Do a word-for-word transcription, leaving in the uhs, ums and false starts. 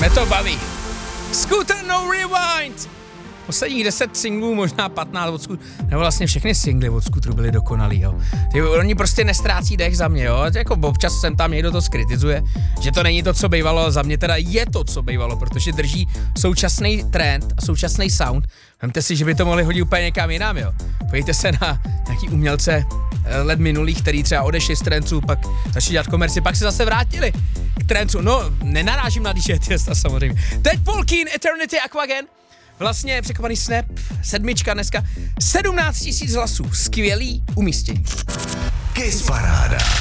Mě to baví. Scooter No Rewind. Posledních deset singlů, možná patnáct od Scooteru, nebo vlastně všechny singly od Scooteru byly dokonalý, jo. Ty, oni prostě nestrácí dech za mě, jo. Jako občas sem tam někdo to skritizuje, že to není to, co bývalo, za mě teda je to, co bývalo, protože drží současný trend a současný sound. Vemte si, že by to mohli hodit úplně někam jinam, jo. Pojďte se na nějaký umělce let minulých, který třeba odešli z trencu, pak začali dělat komerci, pak se zase vrátili k trencu. No, nenarážím na D J Tiesta samozřejmě. Teď Paul Keen, Eternity Aquagen. Vlastně překopaný Snap, sedmička dneska, sedmnáct tisíc hlasů, skvělý umístění. Kiss Paráda.